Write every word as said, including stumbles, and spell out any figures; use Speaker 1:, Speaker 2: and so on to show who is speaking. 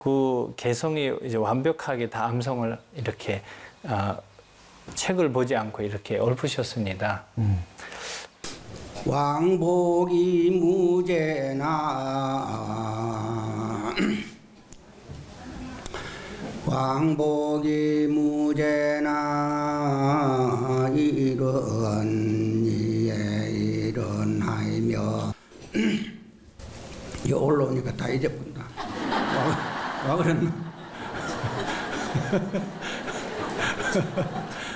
Speaker 1: 그 개성이 이제 완벽하게 다 암송을 이렇게 어, 책을 보지 않고 이렇게 읊으셨습니다. 음.
Speaker 2: 왕복이 무제나 왕복이 무제나 이런 이에 일어나며 이 올라오니까 다 잊어본다. 와, 와 그랬나?